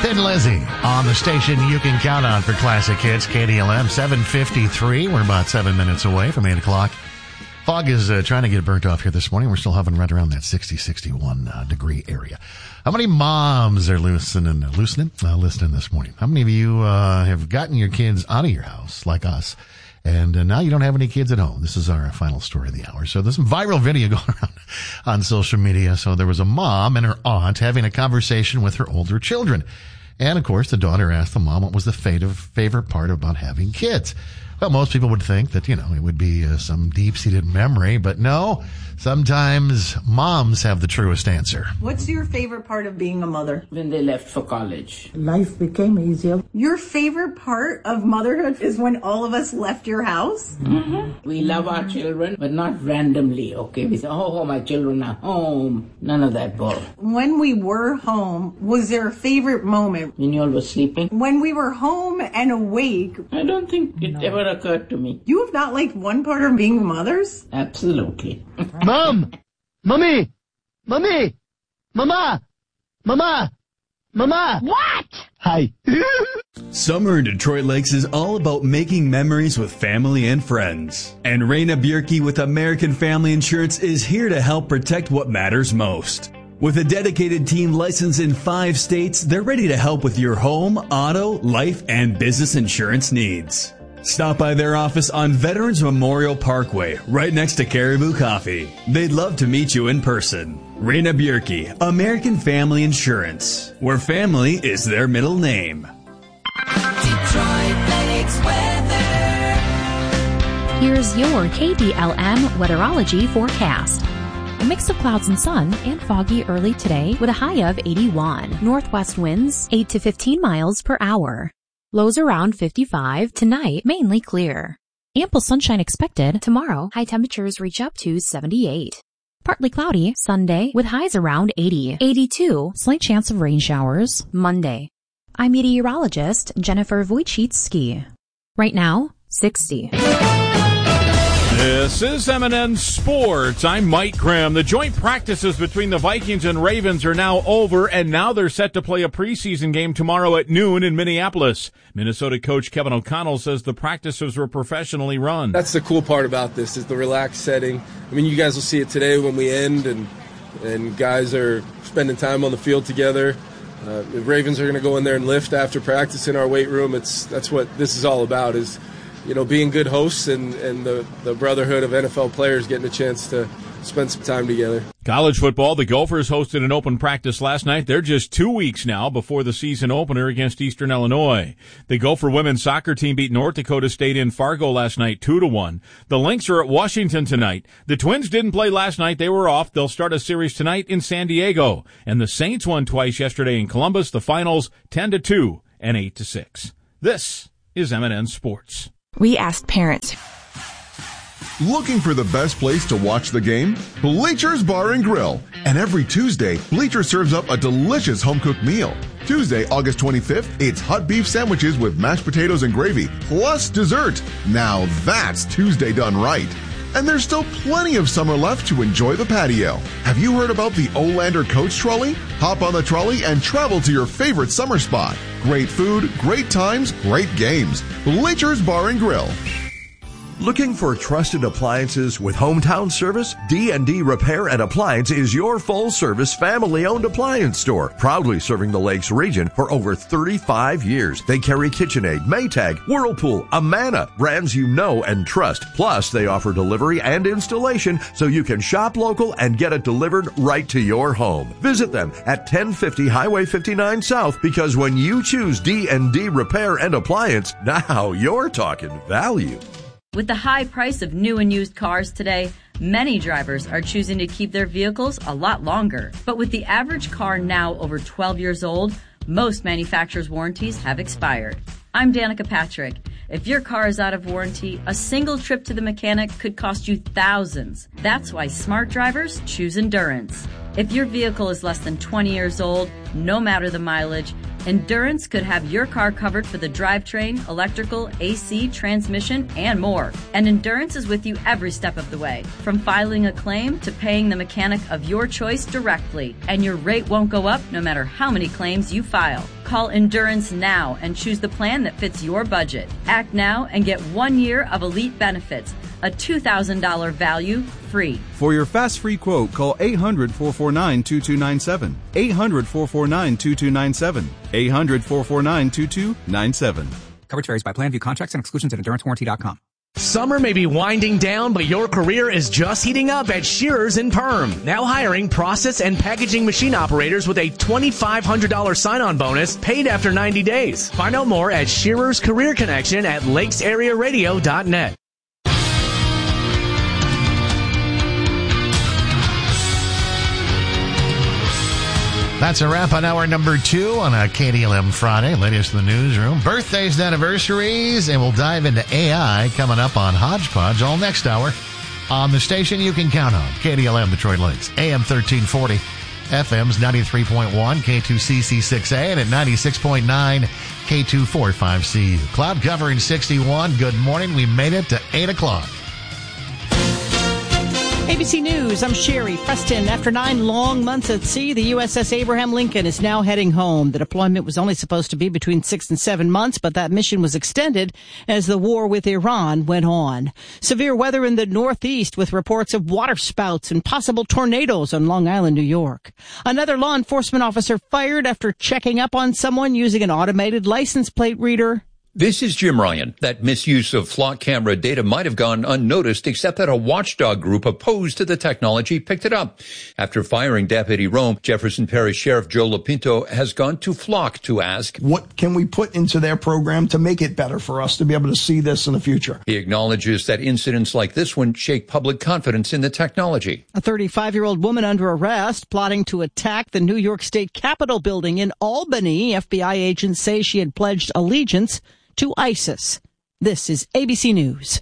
Thin Lizzy on the station you can count on for classic hits. KDLM 7:53. We're about 7 minutes away from 8 o'clock. Fog is trying to get burnt off here this morning. We're still hovering right around that 61 degree area. How many moms are listening this morning? How many of you have gotten your kids out of your house like us? And now you don't have any kids at home. This is our final story of the hour. So there's some viral video going around on social media. So there was a mom and her aunt having a conversation with her older children. And, of course, the daughter asked the mom what was the favorite part about having kids. Well, most people would think that, it would be some deep-seated memory. But no, sometimes moms have the truest answer. What's your favorite part of being a mother? When they left for college. Life became easier. Your favorite part of motherhood is when all of us left your house? Mm-hmm. We love our children, but not randomly, okay? We say, my children are home. None of that bull. When we were home, was there a favorite moment? When you all were sleeping? When we were home and awake. I don't think it ever occurred to me. You have not liked one part of being mothers? Absolutely. Mom! Mommy! Mommy! Mama! Mama! Mama! What? Hi. Summer in Detroit Lakes is all about making memories with family and friends. And Raina Bierke with American Family Insurance is here to help protect what matters most. With a dedicated team licensed in 5 states, they're ready to help with your home, auto, life, and business insurance needs. Stop by their office on Veterans Memorial Parkway, right next to Caribou Coffee. They'd love to meet you in person. Raina Bierke, American Family Insurance, where family is their middle name. Detroit Lakes weather. Here's your KDLM weatherology forecast. A mix of clouds and sun and foggy early today with a high of 81. Northwest winds 8 to 15 miles per hour. Lows around 55. Tonight, mainly clear. Ample sunshine expected. Tomorrow, high temperatures reach up to 78. Partly cloudy Sunday with highs around 80. 82. Slight chance of rain showers Monday. I'm meteorologist Jennifer Wojcicki. Right now, 60. This is M&N Sports. I'm Mike Grimm. The joint practices between the Vikings and Ravens are now over, and now they're set to play a preseason game tomorrow at noon in Minneapolis. Minnesota coach Kevin O'Connell says the practices were professionally run. That's the cool part about this, is the relaxed setting. I mean, you guys will see it today when we end, and guys are spending time on the field together. The Ravens are going to go in there and lift after practice in our weight room. That's what this is all about, is being good hosts and the brotherhood of NFL players getting a chance to spend some time together. College football, the Gophers hosted an open practice last night. They're just 2 weeks now before the season opener against Eastern Illinois. The Gopher women's soccer team beat North Dakota State in Fargo last night 2-1. The Lynx are at Washington tonight. The Twins didn't play last night. They were off. They'll start a series tonight in San Diego. And the Saints won twice yesterday in Columbus. The finals 10-2 and 8-6. This is M&N Sports. We asked parents. Looking for the best place to watch the game? Bleachers Bar and Grill. And every Tuesday, Bleachers serves up a delicious home-cooked meal. Tuesday, August 25th, it's hot beef sandwiches with mashed potatoes and gravy, plus dessert. Now that's Tuesday done right. And there's still plenty of summer left to enjoy the patio. Have you heard about the Olander Coach Trolley? Hop on the trolley and travel to your favorite summer spot. Great food, great times, great games. Bleachers Bar and Grill. Looking for trusted appliances with hometown service? D&D Repair and Appliance is your full-service, family-owned appliance store, proudly serving the Lakes region for over 35 years. They carry KitchenAid, Maytag, Whirlpool, Amana, brands you know and trust. Plus, they offer delivery and installation so you can shop local and get it delivered right to your home. Visit them at 1050 Highway 59 South, because when you choose D&D Repair and Appliance, now you're talking value. With the high price of new and used cars today, many drivers are choosing to keep their vehicles a lot longer. But with the average car now over 12 years old, most manufacturers' warranties have expired. I'm Danica Patrick. If your car is out of warranty, a single trip to the mechanic could cost you thousands. That's why smart drivers choose Endurance. If your vehicle is less than 20 years old, no matter the mileage, Endurance could have your car covered for the drivetrain, electrical, AC, transmission, and more. And Endurance is with you every step of the way, from filing a claim to paying the mechanic of your choice directly. And your rate won't go up no matter how many claims you file. Call Endurance now and choose the plan that fits your budget. Act now and get 1 year of elite benefits, a $2,000 value free. For your fast free quote, call 800-449-2297. 800-449-2297. 800-449-2297. Coverage varies by plan. View contracts and exclusions at EnduranceWarranty.com. Summer may be winding down, but your career is just heating up at Shearers and Perm. Now hiring process and packaging machine operators with a $2,500 sign-on bonus paid after 90 days. Find out more at Shearers Career Connection at lakesarearadio.net. That's a wrap on hour number 2 on a KDLM Friday. Latest in the newsroom. Birthdays and anniversaries, and we'll dive into AI coming up on Hodgepodge all next hour on the station you can count on. KDLM Detroit Lakes, AM 1340, FM's 93.1, K2CC6A, and at 96.9, K245CU. Cloud cover in 61. Good morning. We made it to 8 o'clock. ABC News, I'm Sherry Preston. After 9 long months at sea, the USS Abraham Lincoln is now heading home. The deployment was only supposed to be between 6 and 7 months, but that mission was extended as the war with Iran went on. Severe weather in the Northeast with reports of waterspouts and possible tornadoes on Long Island, New York. Another law enforcement officer fired after checking up on someone using an automated license plate reader. This is Jim Ryan. That misuse of flock camera data might have gone unnoticed, except that a watchdog group opposed to the technology picked it up. After firing Deputy Rome, Jefferson Parish Sheriff Joe Lapinto has gone to Flock to ask, what can we put into their program to make it better for us to be able to see this in the future? He acknowledges that incidents like this one shake public confidence in the technology. A 35-year-old woman under arrest, plotting to attack the New York State Capitol building in Albany. FBI agents say she had pledged allegiance to ISIS. This is ABC News.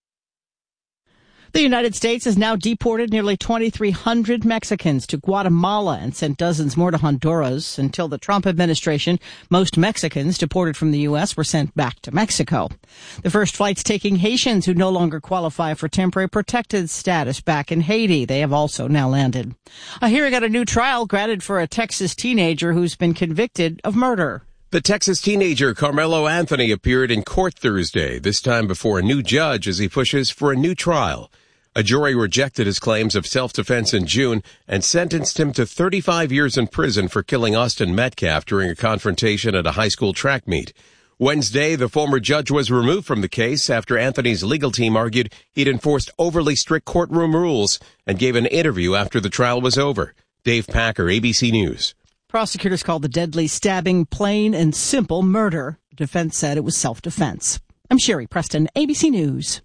The United States has now deported nearly 2,300 Mexicans to Guatemala and sent dozens more to Honduras. Until the Trump administration, most Mexicans deported from the U.S. were sent back to Mexico. The first flights taking Haitians who no longer qualify for temporary protected status back in Haiti. They have also now landed. A hearing on a new trial granted for a Texas teenager who's been convicted of murder. The Texas teenager Carmelo Anthony appeared in court Thursday, this time before a new judge as he pushes for a new trial. A jury rejected his claims of self-defense in June and sentenced him to 35 years in prison for killing Austin Metcalf during a confrontation at a high school track meet. Wednesday, the former judge was removed from the case after Anthony's legal team argued he'd enforced overly strict courtroom rules and gave an interview after the trial was over. Dave Packer, ABC News. Prosecutors called the deadly stabbing plain and simple murder. The defense said it was self-defense. I'm Sherry Preston, ABC News.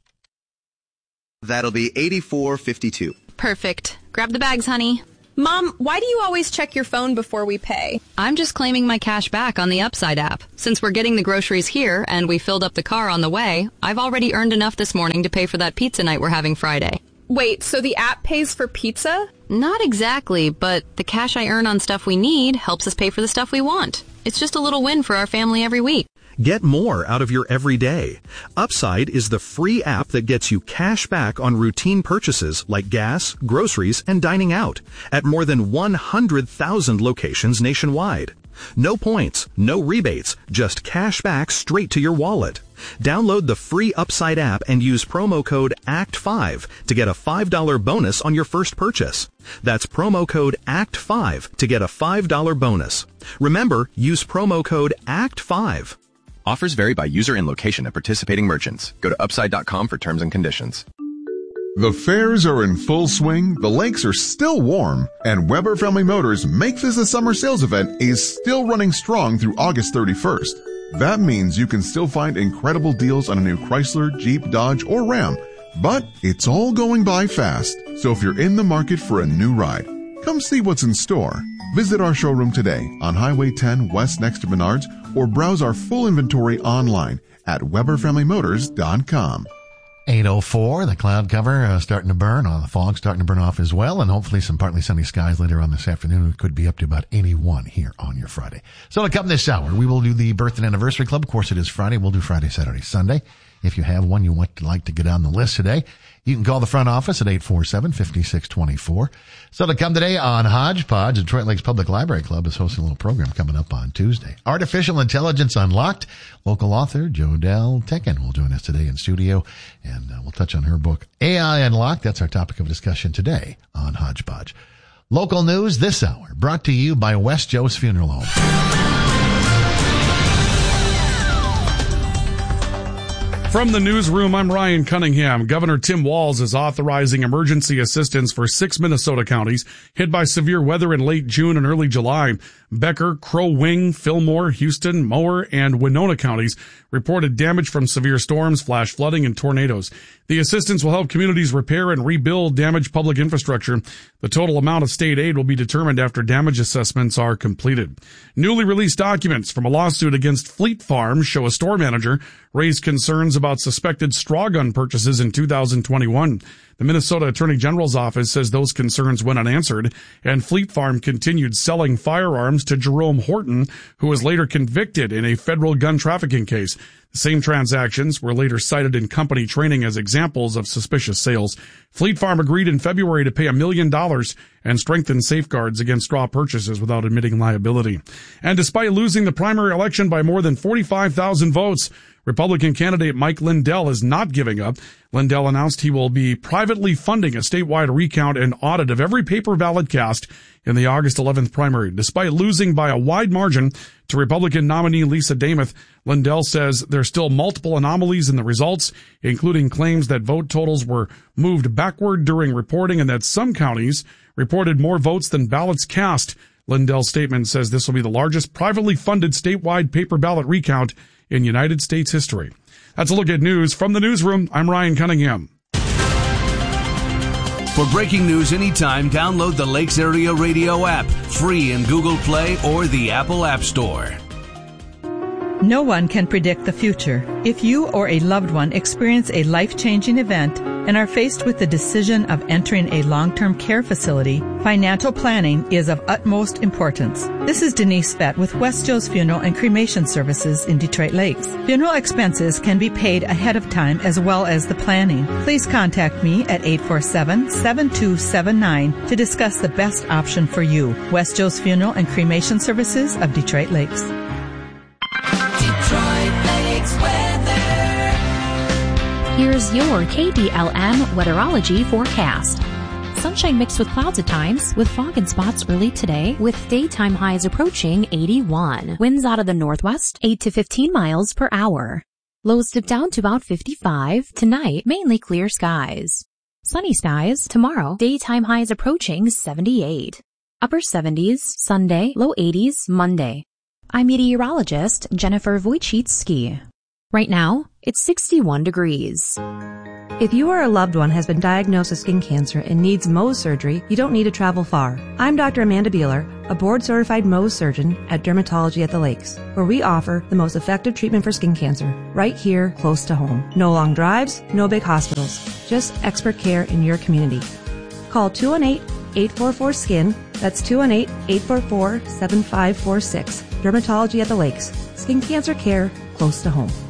That'll be $84.52. Perfect. Grab the bags, honey. Mom, why do you always check your phone before we pay? I'm just claiming my cash back on the Upside app. Since we're getting the groceries here and we filled up the car on the way, I've already earned enough this morning to pay for that pizza night we're having Friday. Wait, so the app pays for pizza? Not exactly, but the cash I earn on stuff we need helps us pay for the stuff we want. It's just a little win for our family every week. Get more out of your everyday. Upside is the free app that gets you cash back on routine purchases like gas, groceries, and dining out at more than 100,000 locations nationwide. No points, no rebates, just cash back straight to your wallet. Download the free Upside app and use promo code ACT5 to get a $5 bonus on your first purchase. That's promo code ACT5 to get a $5 bonus. Remember, use promo code ACT5. Offers vary by user and location at participating merchants. Go to upside.com for terms and conditions. The fairs are in full swing, the lakes are still warm, and Weber Family Motors Make This a Summer Sales event is still running strong through August 31st. That means you can still find incredible deals on a new Chrysler, Jeep, Dodge, or Ram. But it's all going by fast, so if you're in the market for a new ride, come see what's in store. Visit our showroom today on Highway 10 West next to Menards, or browse our full inventory online at WeberFamilyMotors.com. 8:04, the cloud cover starting to burn, the fog starting to burn off as well, and hopefully some partly sunny skies later on this afternoon. It could be up to about 81 here on your Friday. So to come this hour, we will do the birth and anniversary club. Of course, it is Friday. We'll do Friday, Saturday, Sunday. If you have one you would like to get on the list today, you can call the front office at 847-5624. So to come today on Hodgepodge, Detroit Lakes Public Library Club is hosting a little program coming up on Tuesday. Artificial Intelligence Unlocked. Local author Jodelle Tekin will join us today in studio, and we'll touch on her book, AI Unlocked. That's our topic of discussion today on Hodgepodge. Local news this hour, brought to you by West Joe's Funeral Home. From the newsroom, I'm Ryan Cunningham. Governor Tim Walz is authorizing emergency assistance for 6 Minnesota counties hit by severe weather in late June and early July. Becker, Crow Wing, Fillmore, Houston, Mower, and Winona counties reported damage from severe storms, flash flooding, and tornadoes. The assistance will help communities repair and rebuild damaged public infrastructure. The total amount of state aid will be determined after damage assessments are completed. Newly released documents from a lawsuit against Fleet Farm show a store manager raised concerns about suspected straw gun purchases in 2021. The Minnesota Attorney General's office says those concerns went unanswered, and Fleet Farm continued selling firearms to Jerome Horton, who was later convicted in a federal gun trafficking case. The same transactions were later cited in company training as examples of suspicious sales. Fleet Farm agreed in February to pay $1 million and strengthen safeguards against straw purchases without admitting liability. And despite losing the primary election by more than 45,000 votes, Republican candidate Mike Lindell is not giving up. Lindell announced he will be privately funding a statewide recount and audit of every paper ballot cast in the August 11th primary. Despite losing by a wide margin to Republican nominee Lisa Damuth, Lindell says there's still multiple anomalies in the results, including claims that vote totals were moved backward during reporting and that some counties reported more votes than ballots cast. Lindell's statement says this will be the largest privately funded statewide paper ballot recount in United States history. That's a look at news from the newsroom. I'm Ryan Cunningham. For breaking news anytime, download the Lakes Area Radio app, free in Google Play or the Apple App Store. No one can predict the future. If you or a loved one experience a life-changing event and are faced with the decision of entering a long-term care facility, financial planning is of utmost importance. This is Denise Fett with West Joe's Funeral and Cremation Services in Detroit Lakes. Funeral expenses can be paid ahead of time as well as the planning. Please contact me at 847-7279 to discuss the best option for you. West Joe's Funeral and Cremation Services of Detroit Lakes. Here's your KDLM weatherology forecast. Sunshine mixed with clouds at times, with fog and spots early today, with daytime highs approaching 81. Winds out of the northwest, 8 to 15 miles per hour. Lows dip down to about 55. Tonight, mainly clear skies. Sunny skies. Tomorrow, daytime highs approaching 78. Upper 70s, Sunday, low 80s, Monday. I'm meteorologist Jennifer Wojcicki. Right now, it's 61 degrees. If you or a loved one has been diagnosed with skin cancer and needs Mohs surgery, you don't need to travel far. I'm Dr. Amanda Beeler, a board-certified Mohs surgeon at Dermatology at the Lakes, where we offer the most effective treatment for skin cancer, right here, close to home. No long drives, no big hospitals, just expert care in your community. Call 218-844-SKIN, that's 218-844-7546. Dermatology at the Lakes, skin cancer care close to home.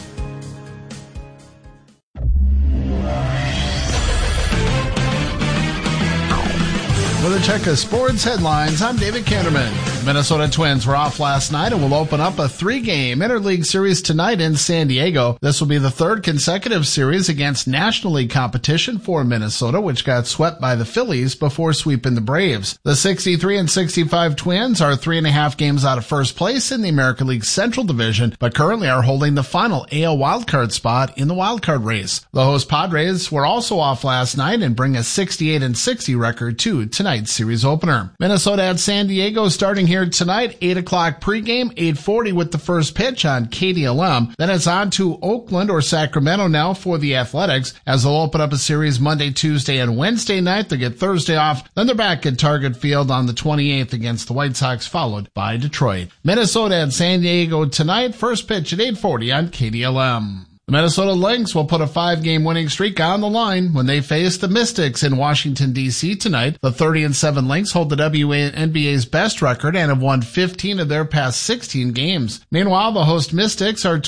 For the check of sports headlines, I'm David Canterman. Minnesota Twins were off last night and will open up a 3-game interleague series tonight in San Diego. This will be the third consecutive series against National League competition for Minnesota, which got swept by the Phillies before sweeping the Braves. The 63-65 Twins are 3.5 games out of first place in the American League Central Division, but currently are holding the final AL wildcard spot in the wildcard race. The host Padres were also off last night and bring a 68-60 record to tonight's series opener. Minnesota at San Diego starting here tonight, 8 o'clock pregame, 8:40 with the first pitch on KDLM. Then it's on to Oakland or Sacramento now for the Athletics, as they'll open up a series Monday, Tuesday, and Wednesday night. They get Thursday off. Then they're back at Target Field on the 28th against the White Sox, followed by Detroit. Minnesota at San Diego tonight, first pitch at 8:40 on KDLM. The Minnesota Lynx will put a 5-game winning streak on the line when they face the Mystics in Washington, D.C. tonight. The 30-7 Lynx hold the WNBA's best record and have won 15 of their past 16 games. Meanwhile, the host Mystics are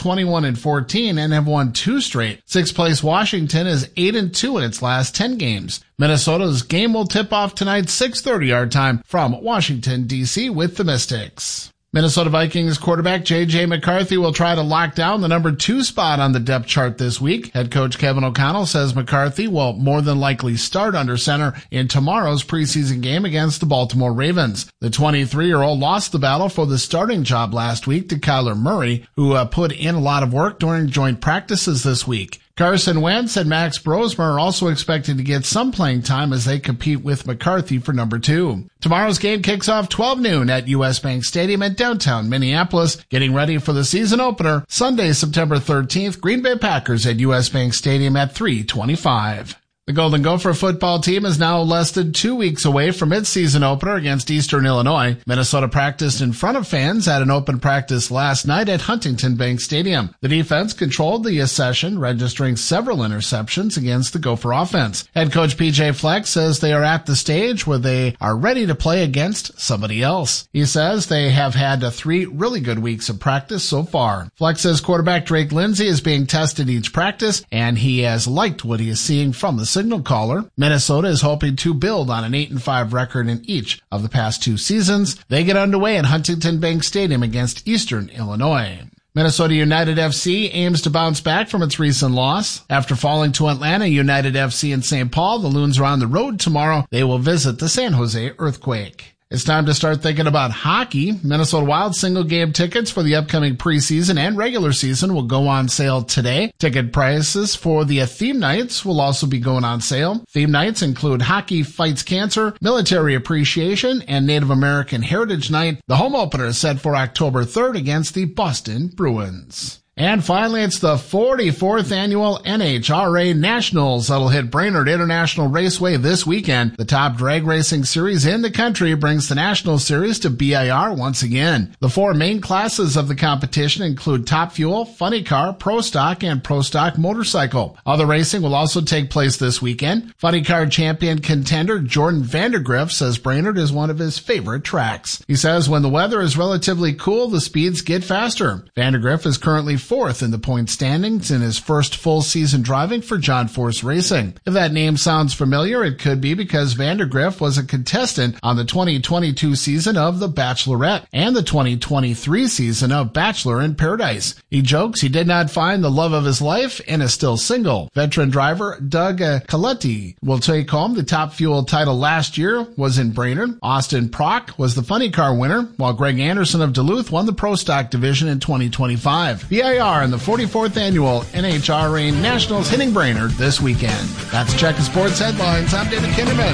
21-14 and have won 2 straight. 6th place Washington is 8-2 in its last 10 games. Minnesota's game will tip off tonight 6:30 our time from Washington, D.C. with the Mystics. Minnesota Vikings quarterback J.J. McCarthy will try to lock down the number 2 spot on the depth chart this week. Head coach Kevin O'Connell says McCarthy will more than likely start under center in tomorrow's preseason game against the Baltimore Ravens. The 23-year-old lost the battle for the starting job last week to Kyler Murray, who put in a lot of work during joint practices this week. Carson Wentz and Max Brosmer are also expected to get some playing time as they compete with McCarthy for number 2. Tomorrow's game kicks off 12 noon at U.S. Bank Stadium in downtown Minneapolis. Getting ready for the season opener, Sunday, September 13th, Green Bay Packers at U.S. Bank Stadium at 3:25. The Golden Gopher football team is now less than 2 weeks away from its season opener against Eastern Illinois. Minnesota practiced in front of fans at an open practice last night at Huntington Bank Stadium. The defense controlled the session, registering several interceptions against the Gopher offense. Head coach PJ Fleck says they are at the stage where they are ready to play against somebody else. He says they have had 3 really good weeks of practice so far. Fleck says quarterback Drake Lindsay is being tested each practice, and he has liked what he is seeing from the signal caller. Minnesota is hoping to build on an 8-5 record in each of the past 2 seasons. They get underway at Huntington Bank Stadium against Eastern Illinois. Minnesota United FC aims to bounce back from its recent loss. After falling to Atlanta United FC in St. Paul, the Loons are on the road tomorrow. They will visit the San Jose Earthquake. It's time to start thinking about hockey. Minnesota Wild single-game tickets for the upcoming preseason and regular season will go on sale today. Ticket prices for the theme nights will also be going on sale. Theme nights include Hockey Fights Cancer, Military Appreciation, and Native American Heritage Night. The home opener is set for October 3rd against the Boston Bruins. And finally, it's the 44th annual NHRA Nationals that'll hit Brainerd International Raceway this weekend. The top drag racing series in the country brings the National Series to BIR once again. The 4 main classes of the competition include Top Fuel, Funny Car, Pro Stock, and Pro Stock Motorcycle. Other racing will also take place this weekend. Funny Car champion contender Jordan Vandergriff says Brainerd is one of his favorite tracks. He says when the weather is relatively cool, the speeds get faster. Vandergriff is currently 4th in the point standings in his first full season driving for John Force Racing. If that name sounds familiar, it could be because Vandergriff was a contestant on the 2022 season of The Bachelorette and the 2023 season of Bachelor in Paradise. He jokes he did not find the love of his life and is still single. Veteran driver Doug Coletti will take home the Top Fuel title last year, was in Brainerd. Austin Prock was the Funny Car winner, while Greg Anderson of Duluth won the Pro Stock division in 2025. BIR in the 44th annual NHRA Nationals hitting Brainerd this weekend. That's Check the Sports Headlines. I'm David Kinderman.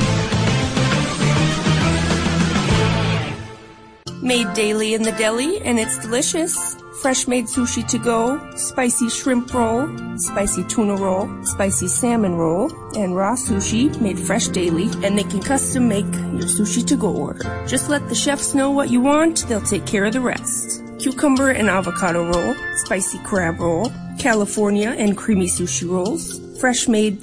Made daily in the deli, and it's delicious. Fresh made sushi to go, spicy shrimp roll, spicy tuna roll, spicy salmon roll, and raw sushi made fresh daily, and they can custom make your sushi to go order. Just let the chefs know what you want, they'll take care of the rest. Cucumber and avocado roll, spicy crab roll, California and creamy sushi rolls, fresh made